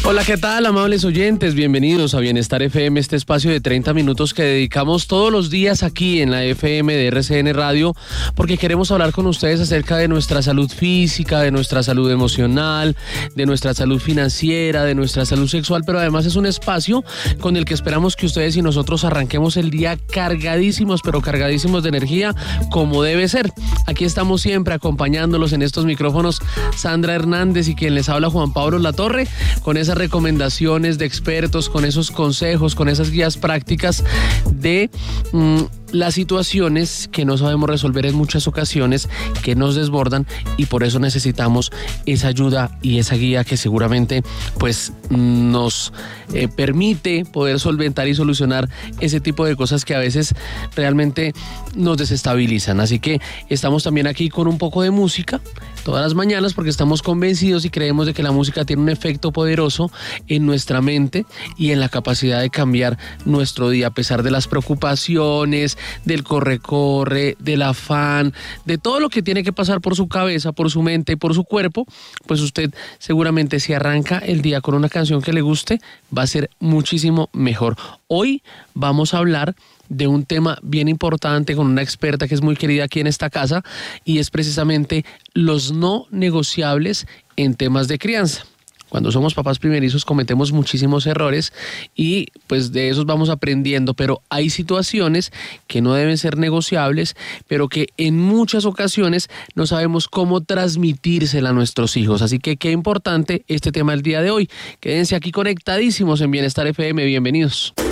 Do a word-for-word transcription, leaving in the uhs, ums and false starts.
Hola, ¿qué tal, amables oyentes? Bienvenidos a Bienestar F M, este espacio de treinta minutos que dedicamos todos los días aquí en la F M de R C N Radio, porque queremos hablar con ustedes acerca de nuestra salud física, de nuestra salud emocional, de nuestra salud financiera, de nuestra salud sexual, pero además es un espacio con el que esperamos que ustedes y nosotros arranquemos el día cargadísimos, pero cargadísimos de energía, como debe ser. Aquí estamos siempre acompañándolos en estos micrófonos, Sandra Hernández y quien les habla, Juan Pablo Latorre, con esa recomendaciones de expertos, con esos consejos, con esas guías prácticas de mmm, las situaciones que no sabemos resolver en muchas ocasiones, que nos desbordan, y por eso necesitamos esa ayuda y esa guía que seguramente pues nos eh, permite poder solventar y solucionar ese tipo de cosas que a veces realmente nos desestabilizan. Así que estamos también aquí con un poco de música todas las mañanas, porque estamos convencidos y creemos de que la música tiene un efecto poderoso en nuestra mente y en la capacidad de cambiar nuestro día, a pesar de las preocupaciones, del corre-corre, del afán, de todo lo que tiene que pasar por su cabeza, por su mente y por su cuerpo. Pues usted seguramente, si arranca el día con una canción que le guste, va a ser muchísimo mejor. Hoy vamos a hablar de un tema bien importante con una experta que es muy querida aquí en esta casa, y es precisamente los no negociables en temas de crianza. Cuando somos papás primerizos cometemos muchísimos errores y pues de esos vamos aprendiendo, pero hay situaciones que no deben ser negociables, pero que en muchas ocasiones no sabemos cómo transmitírsela a nuestros hijos. Así que qué importante este tema el día de hoy. Quédense aquí conectadísimos en Bienestar F M, bienvenidos.